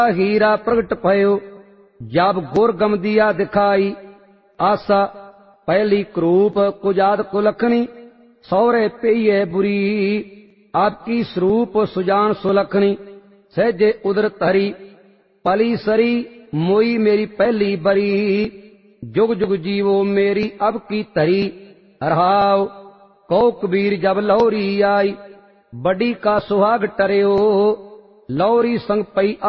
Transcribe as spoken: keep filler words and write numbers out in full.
हीरा प्रगट भयो जब गुर गमदिया दिखाई। आसा पहली क्रूप कुजात कुलखनी सौरे पेये बुरी। आपकी स्वरूप सुजान सुलखनी सहजे उदर तरी। पली सरी मोई मेरी पहली बरी। जुग जुग जीवो मेरी अब की तरी। रहाव कौ कबीर जब लौरी आई बड़ी का सुहाग टरियो। लौरी संग पई